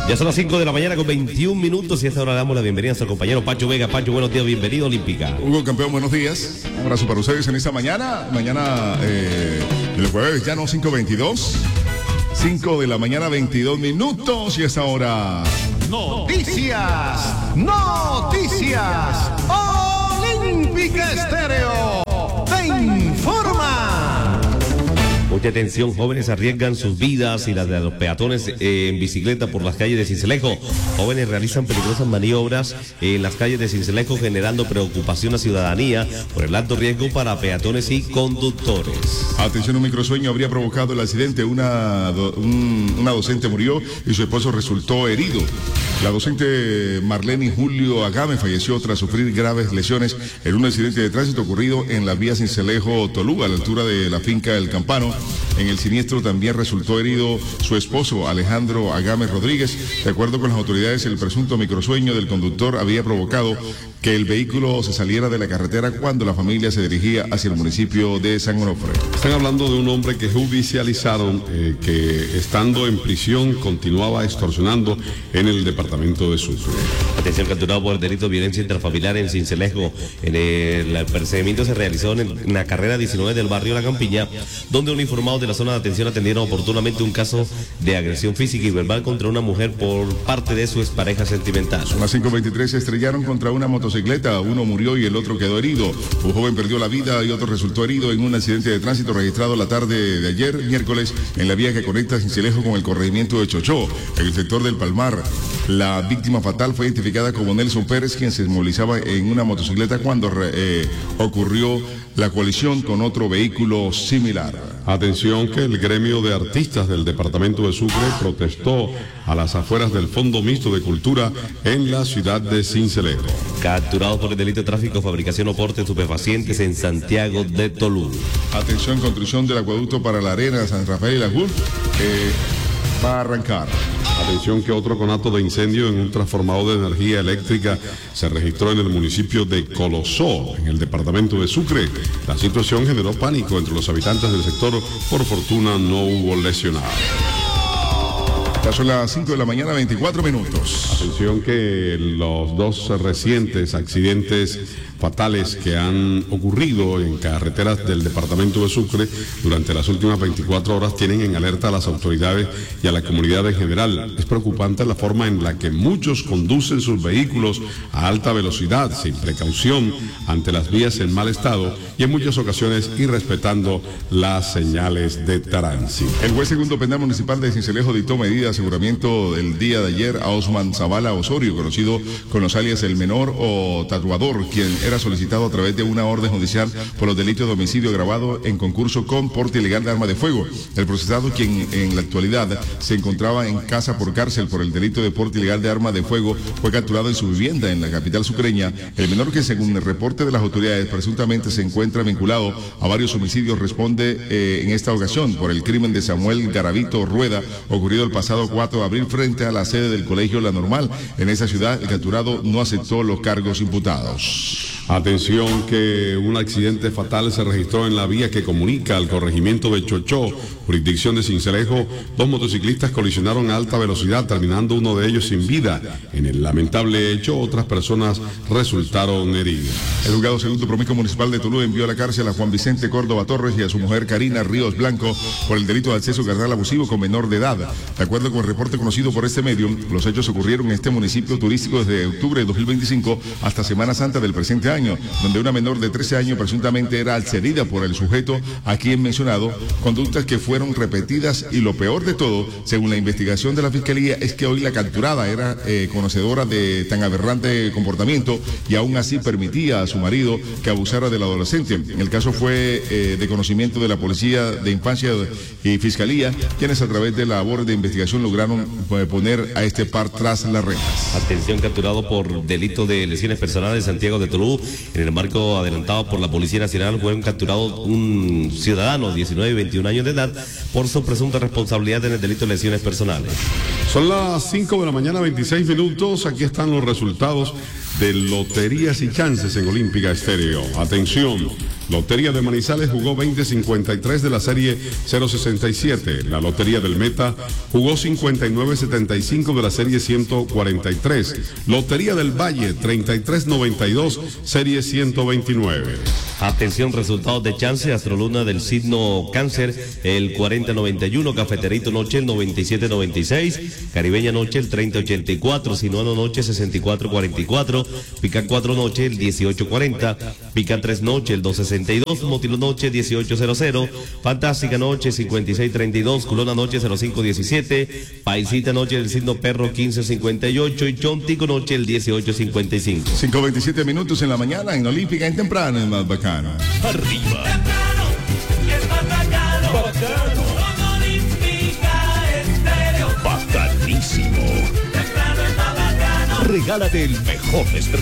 Ya son las 5 de la mañana con 21 minutos y a esta hora le damos la bienvenida a nuestro compañero Pacho Vega. Pacho, buenos días, bienvenido a Olímpica. Hugo Campeón, buenos días. Un abrazo para ustedes en esta mañana. Mañana, el jueves, ya no 5:22. 5 de la mañana, 22 minutos y a esta hora... Noticias. Olímpica Estéreo te informa. Mucha atención, jóvenes arriesgan sus vidas y las de los peatones en bicicleta por las calles de Sincelejo. Jóvenes realizan peligrosas maniobras en las calles de Sincelejo, generando preocupación a la ciudadanía por el alto riesgo para peatones y conductores. Atención, un microsueño habría provocado el accidente. Una docente murió y su esposo resultó herido. La docente Marlene Julio Agame falleció tras sufrir graves lesiones en un accidente de tránsito ocurrido en la vía Sincelejo-Tolú, a la altura de la finca El Campano. En el siniestro también resultó herido su esposo, Alejandro Agame Rodríguez. De acuerdo con las autoridades, el presunto microsueño del conductor había provocado que el vehículo se saliera de la carretera cuando la familia se dirigía hacia el municipio de San Onofre. Están hablando de un hombre que judicializaron, que estando en prisión continuaba extorsionando en el departamento de Sucre. Atención, capturado por el delito de violencia intrafamiliar en Sincelejo. El perseguimiento se realizó en la carrera 19 del barrio La Campiña, donde uniformados de la zona de atención atendieron oportunamente un caso de agresión física y verbal contra una mujer por parte de su expareja sentimental. A las 5:23 se estrellaron contra una motocicleta, uno murió y el otro quedó herido. Un joven perdió la vida y otro resultó herido en un accidente de tránsito registrado la tarde de ayer, miércoles, en la vía que conecta Sincelejo con el corregimiento de Chochó, en el sector del Palmar. La víctima fatal fue identificada como Nelson Pérez, quien se movilizaba en una motocicleta cuando ocurrió la colisión con otro vehículo similar. Atención, que el gremio de artistas del departamento de Sucre protestó a las afueras del Fondo Mixto de Cultura en la ciudad de Sincelejo. Capturados por el delito de tráfico, fabricación o porte de estupefacientes en Santiago de Tolú. Atención, construcción del acueducto para la arena San Rafael y la Gulf va a arrancar. Atención, que otro conato de incendio en un transformador de energía eléctrica se registró en el municipio de Colosó, en el departamento de Sucre. La situación generó pánico entre los habitantes del sector. Por fortuna no hubo lesionados. Ya son las 5 de la mañana, 24 minutos. Atención, que los dos recientes accidentes fatales que han ocurrido en carreteras del departamento de Sucre durante las últimas 24 horas tienen en alerta a las autoridades y a la comunidad en general. Es preocupante la forma en la que muchos conducen sus vehículos a alta velocidad, sin precaución, ante las vías en mal estado y en muchas ocasiones irrespetando las señales de tránsito. El juez segundo penal municipal de Sincelejo dictó medida de aseguramiento el día de ayer a Osman Zavala Osorio, conocido con los alias El Menor o Tatuador, quien era solicitado a través de una orden judicial por los delitos de homicidio agravado en concurso con porte ilegal de arma de fuego. El procesado, quien en la actualidad se encontraba en casa por cárcel por el delito de porte ilegal de arma de fuego, fue capturado en su vivienda en la capital sucreña. El menor, que según el reporte de las autoridades presuntamente se encuentra vinculado a varios homicidios, responde en esta ocasión por el crimen de Samuel Garavito Rueda, ocurrido el pasado 4 de abril frente a la sede del Colegio La Normal. En esa ciudad, el capturado no aceptó los cargos imputados. Atención, que un accidente fatal se registró en la vía que comunica al corregimiento de Chochó, jurisdicción de Sincelejo. Dos motociclistas colisionaron a alta velocidad, terminando uno de ellos sin vida. En el lamentable hecho, otras personas resultaron heridas. El juzgado segundo promiscuo municipal de Tolú envió a la cárcel a Juan Vicente Córdoba Torres y a su mujer Karina Ríos Blanco por el delito de acceso carnal abusivo con menor de edad. De acuerdo con el reporte conocido por este medio, los hechos ocurrieron en este municipio turístico desde octubre de 2025 hasta Semana Santa del presente año, donde una menor de 13 años presuntamente era accedida por el sujeto a quien mencionado, conductas que fueron repetidas y lo peor de todo, según la investigación de la Fiscalía, es que hoy la capturada era conocedora de tan aberrante comportamiento y aún así permitía a su marido que abusara del adolescente. El caso fue de conocimiento de la Policía de Infancia y Fiscalía, quienes a través de labores de investigación lograron poner a este par tras las rejas. Atención, capturado por delito de lesiones personales en Santiago de Tolú. En el marco adelantado por la Policía Nacional fueron capturados un ciudadano de 19 y 21 años de edad por su presunta responsabilidad en el delito de lesiones personales. Son las 5 de la mañana, 26 minutos. Aquí están los resultados de loterías y chances en Olímpica Estéreo. Atención, Lotería de Manizales jugó 2053 de la serie 067. La Lotería del Meta jugó 5975 de la serie 143. Lotería del Valle 3392, serie 129. Atención, resultados de chance. Astroluna del signo Cáncer, el 4091. Cafeterito Noche, el 9796. Caribeña Noche, el 3084. Sinuano Noche, 6444. Pica 4 Noche, el 1840. Pica 3 Noche, el 262. Motilo Noche, 1800. Fantástica Noche, 5632. Culona Noche, 0517. Paisita Noche del signo Perro, 1558. Y Chontico Noche, el 1855. 5:27 minutos en la mañana en Olímpica, en temprano, en más bacano. Arriba. Temprano, y es más bacano. Bacano. Con Olímpica Estéreo. Bacanísimo. Temprano es más bacano. Regálate el mejor